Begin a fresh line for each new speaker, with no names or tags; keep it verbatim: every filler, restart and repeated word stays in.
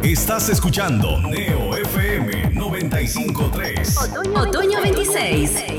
Estás escuchando Neo F M noventa y cinco punto tres.
Otoño veintiséis.